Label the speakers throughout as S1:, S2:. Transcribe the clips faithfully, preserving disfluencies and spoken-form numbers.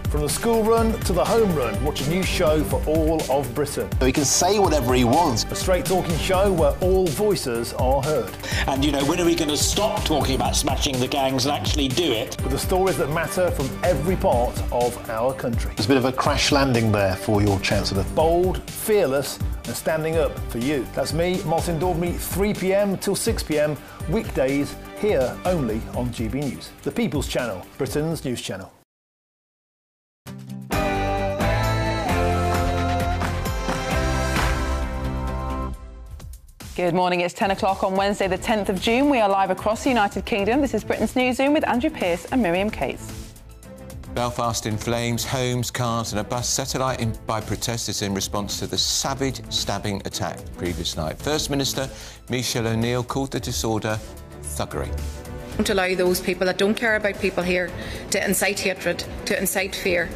S1: From the school run to the home run, watch a new show for all of Britain.
S2: He can say whatever he wants.
S1: A straight-talking show where all voices are heard.
S3: And, you know, when are we going to stop talking about smashing the gangs and actually do it?
S1: With the stories that matter from every part of our country.
S2: There's a bit of a crash landing there for your Chancellor.
S1: Bold, fearless and standing up for you. That's me, Martin Daubney, three p m till six p m, weekdays, here only on G B News. The People's Channel, Britain's news channel.
S4: Good morning, it's ten o'clock on Wednesday the tenth of June. We are live across the United Kingdom. This is Britain's Newsroom with Andrew Pearce and Miriam Cates.
S5: Belfast in flames, homes, cars and a bus set alight in by protesters in response to the savage stabbing attack the previous night. First Minister Michelle O'Neill called the disorder thuggery.
S6: Don't allow those people that don't care about people here to incite hatred, to incite fear.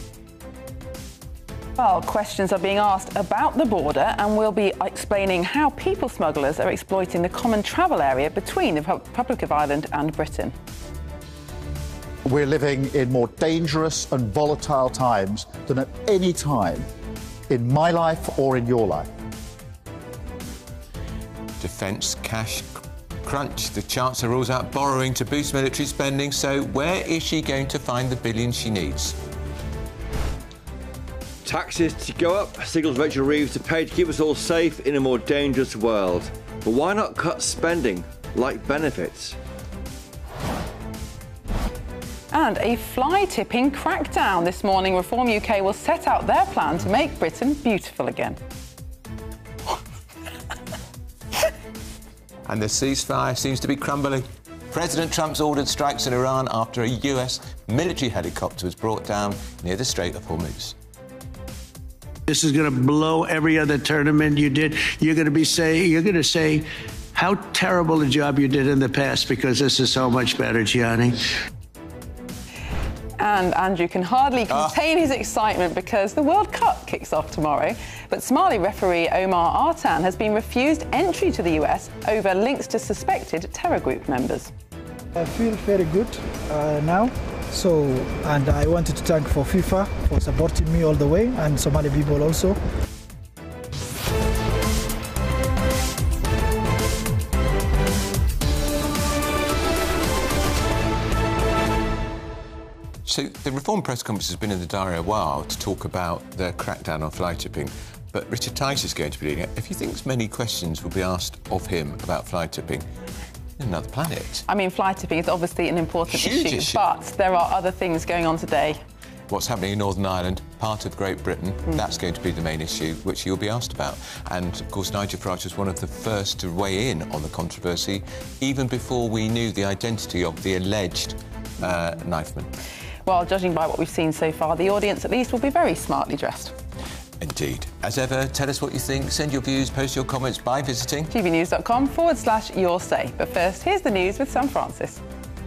S4: Well, questions are being asked about the border and we'll be explaining how people smugglers are exploiting the common travel area between the Republic of Ireland and Britain.
S7: We're living in more dangerous and volatile times than at any time in my life or in your life.
S5: Defence cash crunch. The Chancellor rules out borrowing to boost military spending, so where is she going to find the billions she needs?
S8: Taxes to go up, signals Rachel Reeves to pay to keep us all safe in a more dangerous world. But why not cut spending like benefits?
S4: And a fly-tipping crackdown. This morning, Reform U K will set out their plan to make Britain beautiful again.
S5: And the ceasefire seems to be crumbling. President Trump's ordered strikes in Iran after a U S military helicopter was brought down near the Strait of Hormuz.
S9: This is going to blow every other tournament you did. You're going to be saying, you're going to say how terrible a job you did in the past because this is so much better, Gianni.
S4: And Andrew can hardly contain oh. his excitement because the World Cup kicks off tomorrow. But Somali referee Omar Artan has been refused entry to the U S over links to suspected terror group members.
S10: I feel very good uh, now. So, and I wanted to thank for FIFA for supporting me all the way and Somali people also.
S5: So the Reform press conference has been in the diary a while to talk about the crackdown on fly tipping, but Richard Tice is going to be leading it. If you think many questions will be asked of him about fly tipping, another planet.
S4: I mean, fly tipping is obviously an important
S5: Huge
S4: issue,
S5: issue,
S4: but there are other things going on today.
S5: What's happening in Northern Ireland, part of Great Britain,
S4: mm.
S5: that's going to be the main issue, which you'll be asked about. And, of course, Nigel Farage was one of the first to weigh in on the controversy, even before we knew the identity of the alleged uh, knifeman.
S4: Well, judging by what we've seen so far, the audience at least will be very smartly dressed.
S5: Indeed. As ever, tell us what you think, send your views, post your comments by visiting
S4: gbnews.com forward slash your say. But first, here's the news with Sam Francis.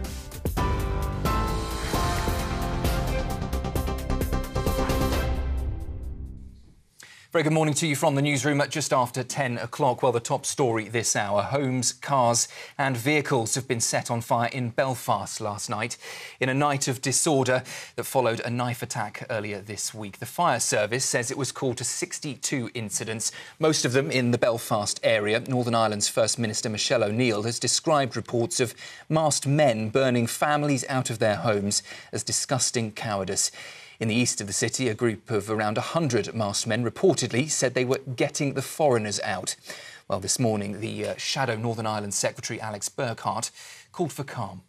S11: Very good morning to you from the newsroom at just after ten o'clock. Well, the top story this hour. Homes, cars and vehicles have been set on fire in Belfast last night in a night of disorder that followed a knife attack earlier this week. The fire service says it was called to sixty-two incidents, most of them in the Belfast area. Northern Ireland's First Minister Michelle O'Neill has described reports of masked men burning families out of their homes as disgusting cowardice. In the east of the city, a group of around one hundred masked men reportedly said they were getting the foreigners out. Well, this morning, the uh, Shadow Northern Ireland Secretary Alex Burkhart called for calm.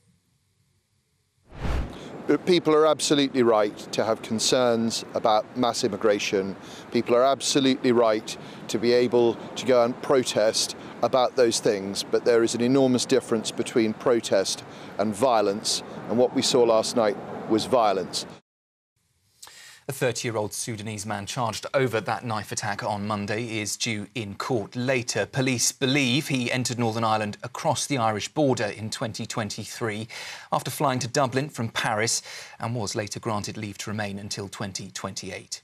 S12: But people are absolutely right to have concerns about mass immigration. People are absolutely right to be able to go and protest about those things. But there is an enormous difference between protest and violence. And what we saw last night was violence.
S11: A thirty-year-old Sudanese man charged over that knife attack on Monday is due in court later. Police believe he entered Northern Ireland across the Irish border in twenty twenty-three after flying to Dublin from Paris and was later granted leave to remain until twenty twenty-eight.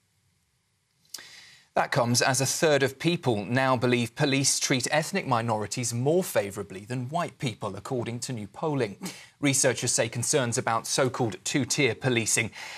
S11: That comes as a third of people now believe police treat ethnic minorities more favourably than white people, according to new polling. Researchers say concerns about so-called two-tier policing